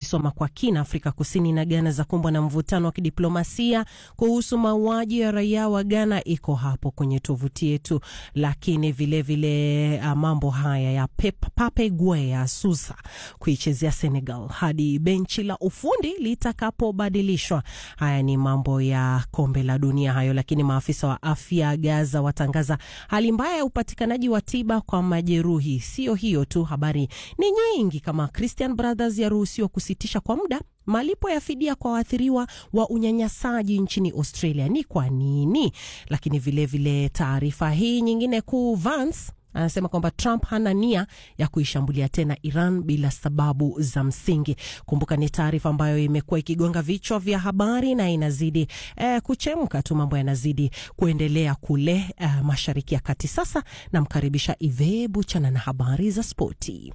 tunaisoma kwa kina. Afrika Kusini na Ghana za kumbwa na mvutano wa kidiplomasia kuhusu mauaji ya raia wa Ghana, iko hapo kwenye tovuti yetu. Lakini vile mambo haya ya Pape Gueye asusa kuichezea Senegal hadi benchi la ufundi litakapobadilishwa. Haya ni mambo ya kombe la dunia hayo. Lakini maafisa wa afya Gaza watangaza hali mbaya ya upatikanaji wa tiba kwa majeruhi. Sio hiyo tu, habari ni nyingi kama Christian Brothers yaruhusiwa kusitisha kwa muda malipo ya fidia kwa waathiriwa wa unyanyasaji nchini Australia. Ni kwa nini? Lakini vile taarifa hii nyingine kuu, Vance anasema kwamba Trump hana nia ya kuishambulia tena Iran bila sababu za msingi. Kumbuka ni taarifa ambayo imekuwa ikigonga vichwa vya habari na inazidi kuchemka tu, mambo yanazidi kuendelea kule Mashariki ya Kati. Sasa namkaribisha Ive Buchana na habari za spoti.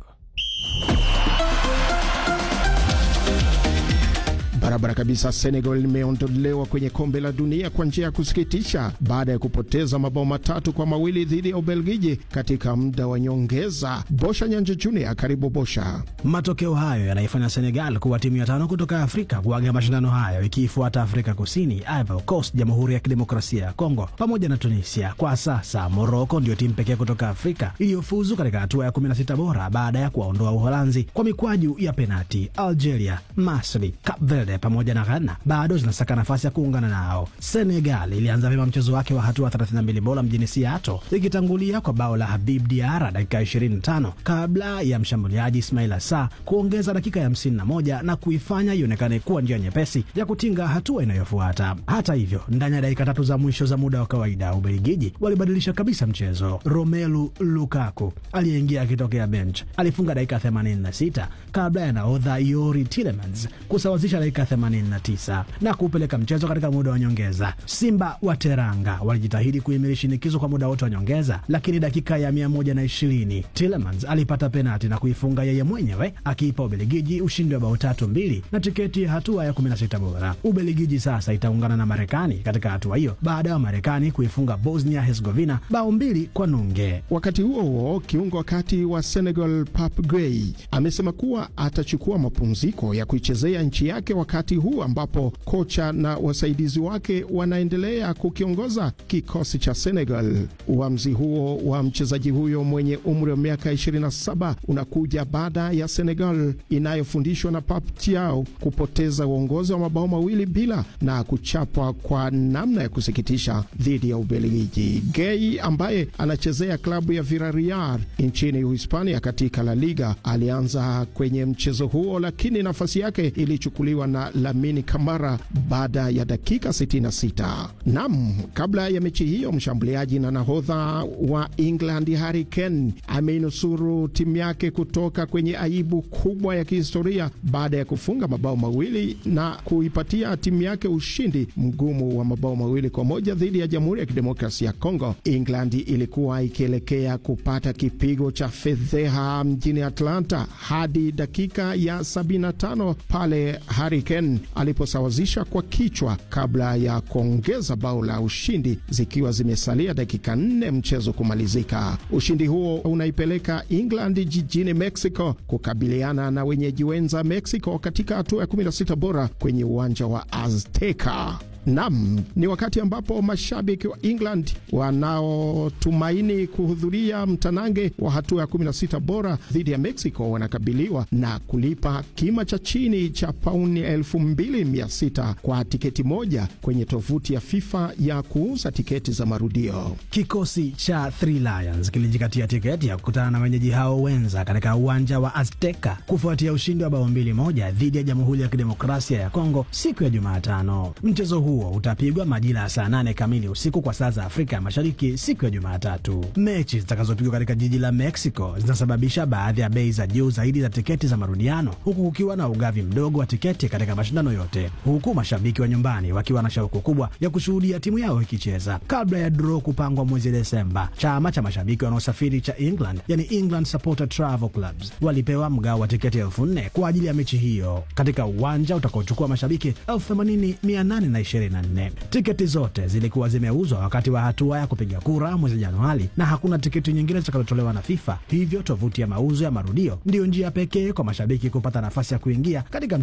Barabara kabisa. Senegal imeondolewa kwenye kombe la dunia kwa njia ya kusikitisha baada ya kupoteza mabao 3-2 dhidi ya Ubelgiji katika muda wa nyongeza. Bosha Nyanja Junior, karibu Bosha. Matokeo hayo yanaifanya Senegal kuwa timu ya 5 kutoka Afrika kuaga mashindano hayo, ikifuata Afrika Kusini, Ivory Coast, Jamhuri ya Kidemokrasia ya Kongo pamoja na Tunisia. Kwa sasa Morocco ndio timu pekee kutoka Afrika iliyofuzu katika hatua ya 16 bora baada ya kuwaondoa Uholanzi kwa mikwaju ya penalti. Algeria, Misri, Cape Verde pamoja na Ghana bado zinasaka nafasi ya kuungana nao. Senegal ilianza vyema mchezo wake wa hatua 32 bora mjini Seattle, ikitangulia kwa bao la Habib Diarra dakika 25 kabla ya mshambuliaji Ismaila Sarr kuongeza dakika ya 51 na kuifanya ionekane kuwa njia nyepesi ya kutinga hatua inayofuata. Hata hivyo, ndani ya dakika 3 za mwisho za muda wa kawaida, Ubelgiji walibadilisha kabisa mchezo. Romelu Lukaku aliyeingia akitokea bench alifunga dakika 86 kabla ya nahodha Yuri Tillemans kusawazisha dakika 89 na kupeleka mchezo katika muda wa nyongeza. Simba wa Teranga walijitahidi kuhimili shinikizo kwa muda wote wa nyongeza, lakini dakika ya 120 Tillemans alipata penalti na kuifunga yeye mwenyewe, akiipa Ubelgiji ushindi wa bao 3-2 na tiketi ya hatua ya 16 bora. Ubelgiji sasa itaungana na Marekani katika hatua hiyo baada ya Marekani kuifunga Bosnia Herzegovina bao 2-0. Wakati huo kiungo kati wa Senegal Pape Gueye amesema kuwa atachukua mapumziko ya kuichezea nchi yake wakati huu ambapo kocha na wasaidizi wake wanaendelea kukiongoza kikosi cha Senegal. Uamuzi huo wa mchezaji huyo mwenye umri wa miaka 27 unakuja baada ya Senegal inayofundishwa na Pape Thiaw kupoteza uongozi wa mabao 2-0 na kuchapwa kwa namna ya kusikitisha dhidi ya Ubelgiji. Gueye ambaye anachezea klabu ya Villarreal nchini Uhispania katika La Liga alianza kwenye mchezo huo, lakini nafasi yake ilichukuliwa na Lamine Camara baada ya dakika 66. Kabla ya mechi hiyo, mshambuliaji na nahodha wa England Harry Kane ameinusuru timu yake kutoka kwenye aibu kubwa ya kihistoria baada ya kufunga mabao 2 na kuipatia timu yake ushindi mgumu wa mabao 2-1 dhidi ya Jamhuri ya Kidemokrasia ya Kongo. England ilikuwa ikielekea kupata kipigo cha fedheha mjini Atlanta hadi dakika ya 75 pale Harry Kane aliposawazisha kwa kichwa kabla ya kuongeza bao la ushindi zikiwa zimesalia dakika 4 mchezo kumalizika. Ushindi huo unaipeleka England jijini Mexico kukabiliana na wenyeji wenza Mexico katika hatua ya 16 bora kwenye uwanja wa Azteca. Ni wakati ambapo mashabiki wa England wanaotumaini kuhudhuria mtanange wa hatua ya 16 bora dhidi ya Mexico wanakabiliwa na kulipa kima cha chini cha pauni 2600 kwa tiketi moja kwenye tovuti ya FIFA ya kuuza tiketi za marudio. Kikosi cha Three Lions kilijikatia tiketi ya kukutana na wenyeji hao wenza katika uwanja wa Azteca kufuatia ushindi wa bao 2-1 dhidi ya Jamhuri ya Kidemokrasia ya Kongo siku ya Jumatano. Mchezo huo utapigwa majira ya saa 8 kamili usiku kwa saa za Afrika Mashariki siku ya Jumatatu. Mechi zitakazopigwa katika jiji la Mexico zinasababisha baadhi ya bei za juu zaidi za tiketi za marudiano, huku kukiwa na ugavi mdogo wa tiketi katika mashindano yote, huku mashabiki wa nyumbani wakiwa na shauku kubwa ya kushuhudia timu yao ikicheza. Kabla ya draw kupangwa mwezi Desemba, chama cha mashabiki wanaosafiri cha England, yani England Supporter Travel Clubs, walipewa mgao wa tiketi 4,000 kwa ajili ya mechi hiyo katika uwanja utakaochukua mashabiki 80,824. Tiketi zote zilikuwa zimeuzwa wakati wa hatua ya kupiga kura mwezi Januari na hakuna tiketi nyingine zitakazotolewa na FIFA. Hivyo tovuti ya mauzo ya marudio ndiyo njia pekee kwa mashabiki kupata nafasi ya kuingia katika